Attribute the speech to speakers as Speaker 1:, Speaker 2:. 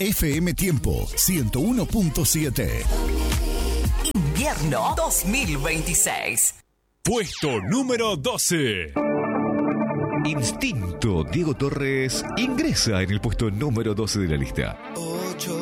Speaker 1: FM Tiempo 101.7.
Speaker 2: Invierno 2026.
Speaker 3: Puesto número 12.
Speaker 4: Instinto Diego Torres ingresa en el puesto número 12 de la lista.
Speaker 5: 8